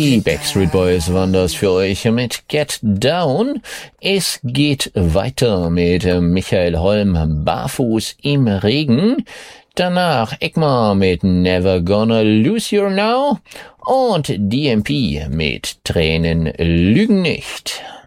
Die Backstreet Boys waren das für euch mit Get Down. Es geht weiter mit Michael Holm, Barfuß im Regen. Danach Ekmar mit Never Gonna Lose You Now und DMP mit Tränen lügen nicht.